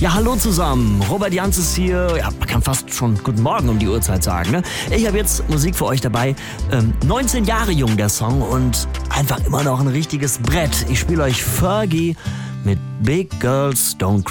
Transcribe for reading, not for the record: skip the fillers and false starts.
Ja, hallo zusammen. Robert Janz ist hier. Ja, man kann fast schon guten Morgen um die Uhrzeit sagen, ne? Ich habe jetzt Musik für euch dabei. 19 Jahre jung der Song und einfach immer noch ein richtiges Brett. Ich spiele euch Fergie mit Big Girls Don't Cry.